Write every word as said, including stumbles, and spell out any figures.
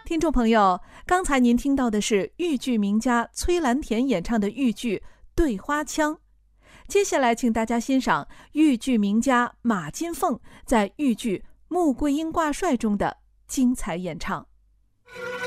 听众朋友，刚才您听到的是豫剧名家崔兰田演唱的豫剧《对花腔》。接下来请大家欣赏豫剧名家马金凤在豫剧《穆桂英挂帅》中的精彩演唱。